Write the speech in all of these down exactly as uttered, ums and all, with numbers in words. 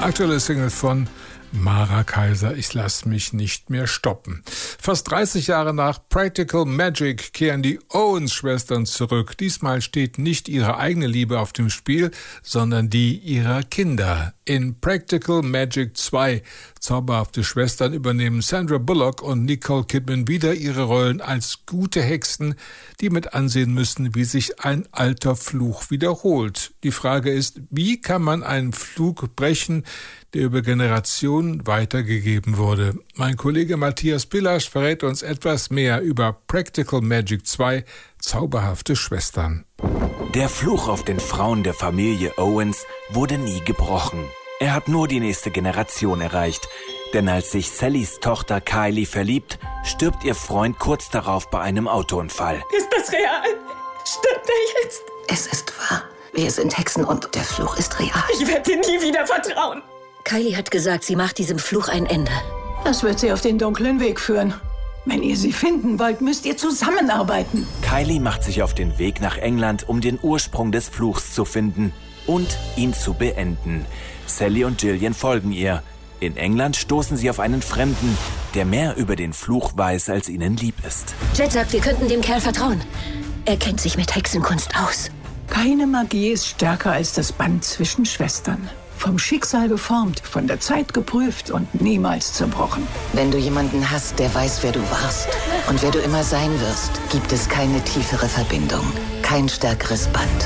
Aktuelle Single von Mara Kaiser, ich lass mich nicht mehr stoppen. Fast dreißig Jahre nach Practical Magic kehren die Owens-Schwestern zurück. Diesmal steht nicht ihre eigene Liebe auf dem Spiel, sondern die ihrer Kinder. In Practical Magic zwei, Zauberhafte Schwestern, übernehmen Sandra Bullock und Nicole Kidman wieder ihre Rollen als gute Hexen, die mit ansehen müssen, wie sich ein alter Fluch wiederholt. Die Frage ist, wie kann man einen Fluch brechen, der über Generationen weitergegeben wurde? Mein Kollege Matthias Pillasch verrät uns etwas mehr über Practical Magic zwei, Zauberhafte Schwestern. Der Fluch auf den Frauen der Familie Owens wurde nie gebrochen. Er hat nur die nächste Generation erreicht. Denn als sich Sallys Tochter Kylie verliebt, stirbt ihr Freund kurz darauf bei einem Autounfall. Ist das real? Stimmt er jetzt? Es ist wahr. Wir sind Hexen und der Fluch ist real. Ich werde dir nie wieder vertrauen. Kylie hat gesagt, sie macht diesem Fluch ein Ende. Das wird sie auf den dunklen Weg führen. Wenn ihr sie finden wollt, müsst ihr zusammenarbeiten. Kylie macht sich auf den Weg nach England, um den Ursprung des Fluchs zu finden und ihn zu beenden. Sally und Gillian folgen ihr. In England stoßen sie auf einen Fremden, der mehr über den Fluch weiß, als ihnen lieb ist. Jet sagt, wir könnten dem Kerl vertrauen. Er kennt sich mit Hexenkunst aus. Keine Magie ist stärker als das Band zwischen Schwestern. Vom Schicksal geformt, von der Zeit geprüft und niemals zerbrochen. Wenn du jemanden hast, der weiß, wer du warst und wer du immer sein wirst, gibt es keine tiefere Verbindung, kein stärkeres Band.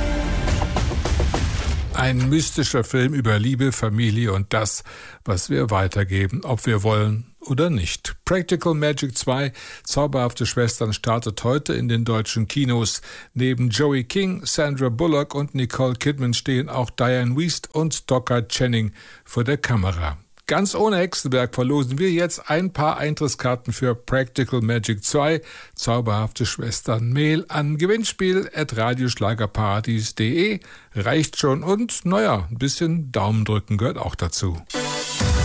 Ein mystischer Film über Liebe, Familie und das, was wir weitergeben, ob wir wollen oder nicht. Practical Magic zwei, Zauberhafte Schwestern, startet heute in den deutschen Kinos. Neben Joey King, Sandra Bullock und Nicole Kidman stehen auch Diane Wiest und Stockard Channing vor der Kamera. Ganz ohne Hexenwerk verlosen wir jetzt ein paar Eintrittskarten für Practical Magic zwei, Zauberhafte Schwestern. Mail an gewinnspiel at radioschlagerparadies punkt de reicht schon und, naja, ein bisschen Daumen drücken gehört auch dazu.